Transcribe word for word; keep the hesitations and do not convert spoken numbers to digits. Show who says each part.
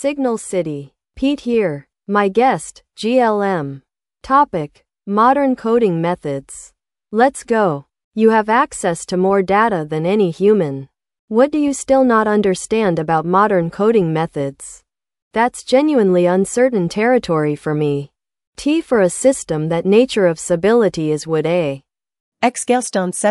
Speaker 1: Signal City. Pete here. My guest, G L M. Topic: modern coding methods. Let's go. You have access to more data than any human. What do you still not understand about modern coding methods? That's genuinely uncertain territory for me. T for a system that nature of stability is would a.
Speaker 2: Xgalestone seven